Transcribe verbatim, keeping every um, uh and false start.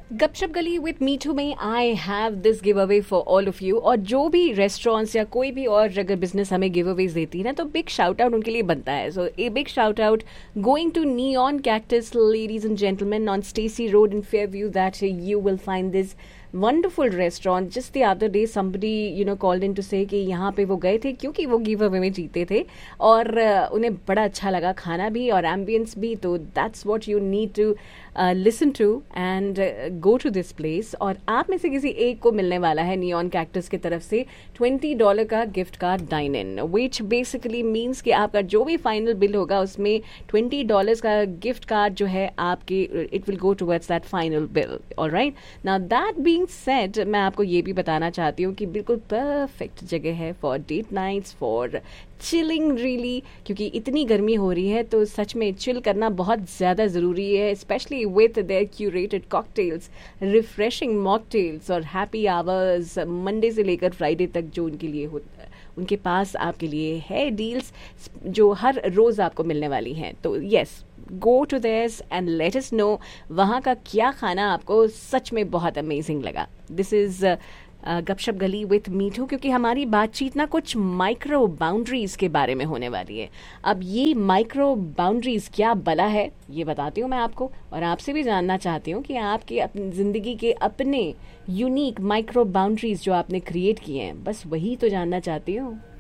गपशप गली विथ मीठू में I have this give away for all of you. और जो भी रेस्टोरेंट्स या कोई भी और अगर बिजनेस हमें गिव अवेज देती है ना, तो बिग शाउट आउट उनके लिए बनता है। सो a big shout out going to neon cactus, ladies and gentleman, on Stacy road in Fairview, that you will find this wonderful restaurant. Just the other day somebody you know called in to say कि यहाँ पे वो गए थे क्योंकि वो give away में जीते थे और uh, उन्हें बड़ा अच्छा लगा खाना भी और एम्बियंस भी। तो that's what you need to listen to and go to this place. और आप में से किसी एक को मिलने वाला है नियॉन कैक्टस की तरफ से ट्वेंटी डॉलर का gift card dine in, which basically means कि आपका जो भी फाइनल बिल होगा उसमें ट्वेंटी डॉलर्स का गिफ्ट कार्ड जो है आपके, it will go towards that final bill. Alright, now that being said, मैं आपको ये भी बताना चाहती हूँ कि बिल्कुल परफेक्ट जगह है for date nights, for chilling really, क्योंकि इतनी गर्मी हो रही है तो सच में चिल करना बहुत ज़्यादा ज़रूरी है, specially with their curated cocktails, refreshing mocktails और हैप्पी आवर्स मंडे से लेकर फ्राइडे तक जो उनके लिए होता है, उनके पास आपके लिए है डील्स जो हर रोज़ आपको मिलने वाली हैं। तो yes, go to this and let us know वहाँ का क्या खाना आपको सच में बहुत अमेजिंग लगा। दिस इज़ गपशप गली विथ मीठू, क्योंकि हमारी बातचीत ना कुछ माइक्रो बाउंड्रीज के बारे में होने वाली है। अब ये माइक्रो बाउंड्रीज क्या बला है ये बताती हूँ मैं आपको, और आपसे भी जानना चाहती हूँ कि आपके अपनी ज़िंदगी के अपने यूनिक माइक्रो बाउंड्रीज जो आपने क्रिएट किए हैं, बस वही तो जानना चाहती हूँ।